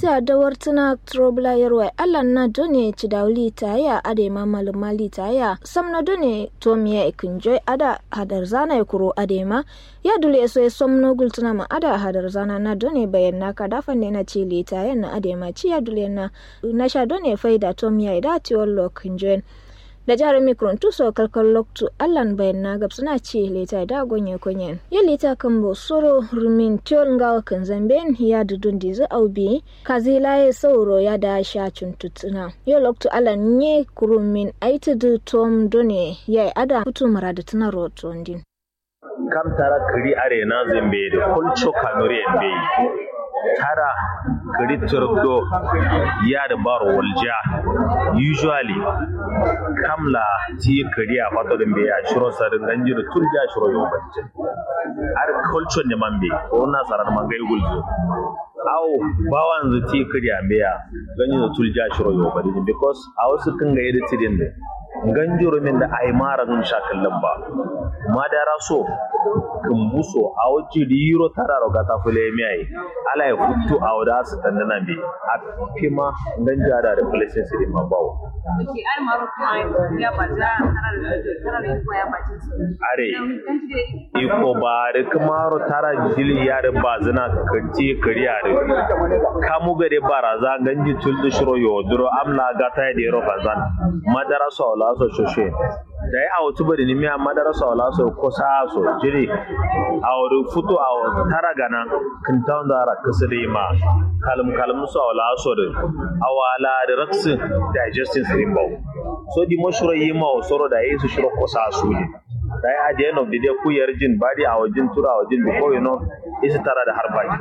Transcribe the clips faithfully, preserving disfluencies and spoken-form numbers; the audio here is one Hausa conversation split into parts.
lita da wartuna trobla yarwa Allah na done ci da lita ya ade ma maluma lita ya samna done tomiya ikunjoy ada hadar zana kuro ade ma ya dule so somno gultuna ma ada hadar zana na done bayanna ka dafa ne na ci lita ya na ade ma ci ya dule na na sha done faida tomiya ida ti wallo kunjoy da jihar mikron tuso kalkal loktu allan bayan na gab suna ce leta da gonye konyen ya leta kan bo soro rumin tiol ngawa kan zamben ya dudun dizu aubi kazila ya sauro ya da sha cuntutuna ya loktu allan nye kurumin aiti du tom done ya ada kutu marada tuna rotondin kam tara kiri arena zambe da kulcho kanuri embe tara kiri turdo ya da baro walja usually kamla ti kiri a fatorin bai a shiro sarin ganjiro turja shiro yau bacci har culture ne mambe ko na sarar mangai gulzo aw bawan zu ti kiri a bai ganjiro turja shiro yau bacci because a wasu kan ga yadda tidin da ganjiro min da ai maran shakallan ba madara so kumbuso a wajen riro tararo ga tafule mai ala ya hutu a wada su tandana bi a fima dan jada da places din ma bawo ki ai maro kuma ya baza tarar tarar ko ya bacin su are iko ba da kamaro tara dili ya da bazana kanti kariya da kamu gare baraza ganji tuldu shiro yo duro amla gata da ro bazan madara so la so shoshe da ya autu bari ni miya madara so la so kosa so jiri awru futu aw taragana kintan dara kasri ma kalum kalum so la so de awala de raks digestion rimbo so di moshuro yima soro da yesu shiro kosa su ne da ya at the end of the day ku yarjin badi awjin tura awjin before you know isi tara da harbaji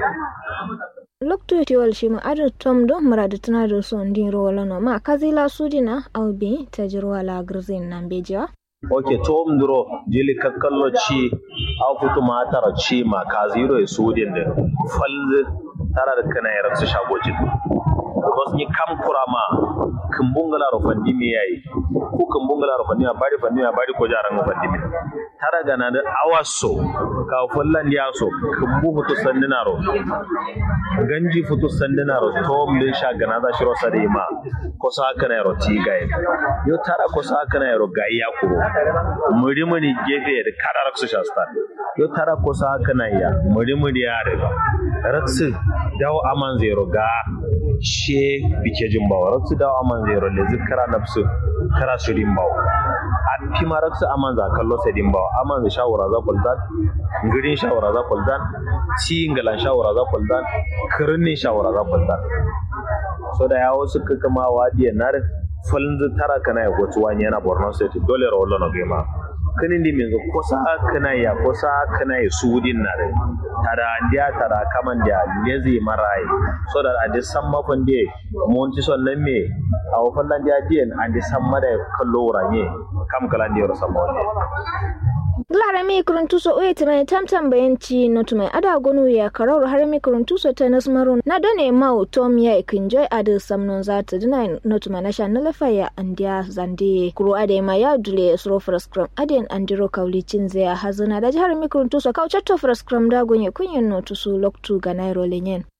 lokto tiwal shi ma adu tom do marada tana do so ndin rola no ma kazila sudina awbi tajirwa la grzin nambeja okay tom duro jili kakkallo ci aw futu ma tara ci ma kaziro e sudin da falz tara da kana yar su shagoji because ni kam kurama kumbungala ro fandi mi yayi ku kumbungala ro fandi bari fandi bari ko jaran fandi mi tara gana da awaso ka fallan ya so kumbu futu sandina ro ganji futu sandina ro tom le sha gana da shiro sare ma ko sa kana ro tigai yo tara ko sa kana ro gaiya kuro muri muri gefe da karar su shasta yo tara ko sa kana ya muri muri ya raksu dawo aman zero ga she bike jimbawa raksu dawo aman zero le zikara nafsu kara su dimbawa a fi ma raksu aman za kallo sai dimbawa aman za shawara za kuldan ngirin shawara za kuldan ci ngalan shawara za kuldan kirnin shawara za kuldan so da yawo suka kama wadiya nar falin tara kana ya gotu wani yana Borno State dole rawlo no gema kanin di menzo kosa kana ya kosa kana ya sudin na da tara ndia tara kaman dia lezi marai so da ade samma fande monti son nan me aw fallan dia dien ande samma da kallo ranye kam kala ndi ro samma wonde Lara mi kuruntuso oye tana tamtam bayanci no tumai ada gonu ya karar har mi kuruntuso ta nasmaron na dane mau tom ya ikinjoy ada samnon zata dina no tumai na shan lafa ya andia zande kuro ade ma ya dule sro frascram aden andiro kaulicin zai hazuna da jihar mi kuruntuso kauchatto frascram da gonye kunyen no tusu loktu ga nairo lenyen